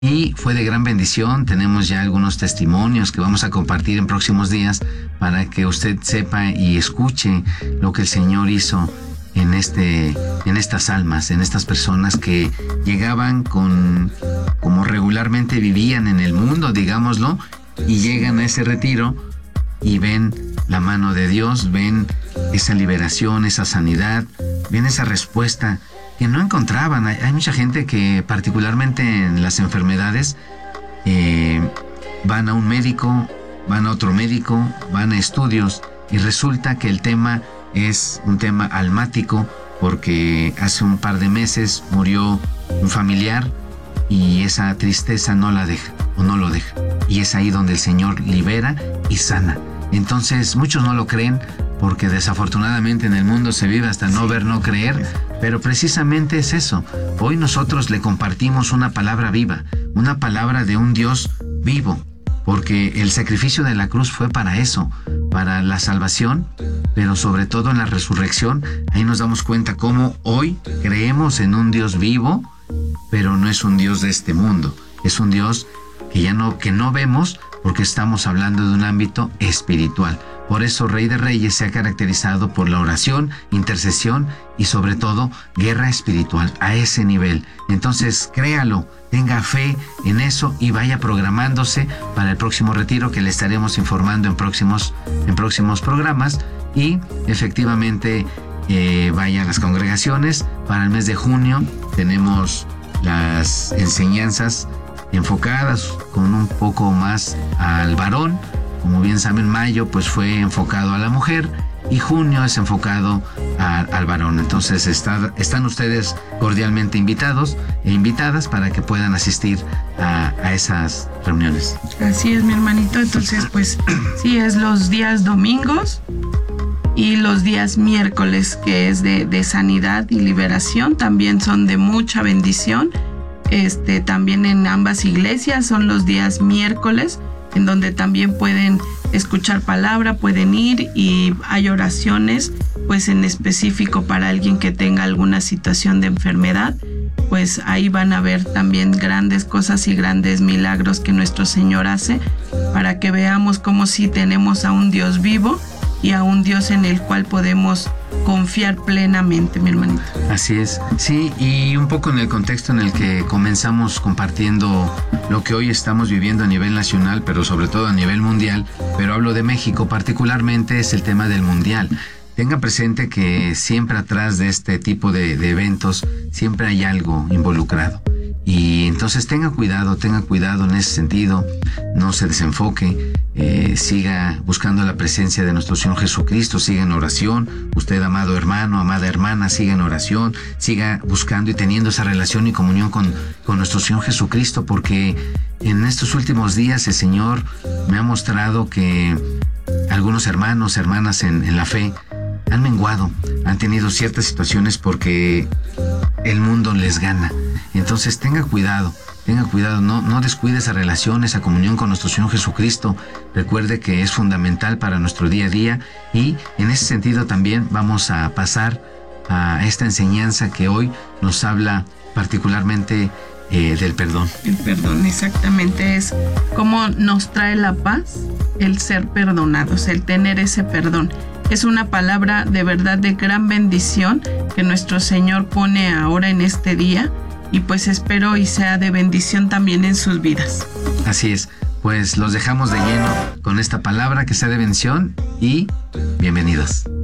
y fue de gran bendición. Tenemos ya algunos testimonios que vamos a compartir en próximos días para que usted sepa y escuche lo que el Señor hizo en estas almas, en estas personas que llegaban como regularmente vivían en el mundo, digámoslo, y llegan a ese retiro y ven la mano de Dios, ven esa liberación, esa sanidad, ven esa respuesta que no encontraban. Hay mucha gente que, particularmente en las enfermedades, van a un médico, van a otro médico, van a estudios, y resulta que el tema es un tema almático, porque hace un par de meses murió un familiar y esa tristeza no la deja o no lo deja. Y es ahí donde el Señor libera y sana. Entonces muchos no lo creen, porque desafortunadamente en el mundo se vive hasta no ver, no creer, pero precisamente es eso. Hoy nosotros le compartimos una palabra viva, una palabra de un Dios vivo, porque el sacrificio de la cruz fue para eso, para la salvación, pero sobre todo en la resurrección. Ahí nos damos cuenta cómo hoy creemos en un Dios vivo, pero no es un Dios de este mundo, es un Dios que no vemos, porque estamos hablando de un ámbito espiritual. Por eso Rey de Reyes se ha caracterizado por la oración, intercesión y sobre todo guerra espiritual a ese nivel. Entonces créalo, tenga fe en eso y vaya programándose para el próximo retiro, que le estaremos informando en próximos programas. Y efectivamente vaya a las congregaciones. Para el mes de junio tenemos las enseñanzas enfocadas con un poco más al varón. Como bien saben, mayo pues fue enfocado a la mujer y junio es enfocado al varón. Entonces están ustedes cordialmente invitados e invitadas para que puedan asistir a esas reuniones. Así es, mi hermanito. Entonces pues sí, es los días domingos y los días miércoles, que es de sanidad y liberación, también son de mucha bendición. También en ambas iglesias son los días miércoles, en donde también pueden escuchar palabra, pueden ir, y hay oraciones pues en específico para alguien que tenga alguna situación de enfermedad. Pues ahí van a ver también grandes cosas y grandes milagros que nuestro Señor hace, para que veamos cómo sí tenemos a un Dios vivo y a un Dios en el cual podemos confiar plenamente, mi hermanito. Así es, sí, y un poco en el contexto en el que comenzamos compartiendo lo que hoy estamos viviendo a nivel nacional, pero sobre todo a nivel mundial, pero hablo de México particularmente, es el tema del mundial. Tenga presente que siempre atrás de este tipo de eventos siempre hay algo involucrado. Y entonces tenga cuidado en ese sentido, no se desenfoque, siga buscando la presencia de nuestro Señor Jesucristo, siga en oración. Usted, amado hermano, amada hermana, siga en oración, siga buscando y teniendo esa relación y comunión con nuestro Señor Jesucristo, porque en estos últimos días el Señor me ha mostrado que algunos hermanos, hermanas en la fe han menguado, han tenido ciertas situaciones porque el mundo les gana. Entonces tenga cuidado, no descuide esa relación, esa comunión con nuestro Señor Jesucristo. Recuerde que es fundamental para nuestro día a día, y en ese sentido también vamos a pasar a esta enseñanza que hoy nos habla particularmente del perdón. El perdón, exactamente, es cómo nos trae la paz el ser perdonados, el tener ese perdón. Es una palabra de verdad de gran bendición que nuestro Señor pone ahora en este día, y pues espero y sea de bendición también en sus vidas. Así es, pues los dejamos de lleno con esta palabra, que sea de bendición, y bienvenidos.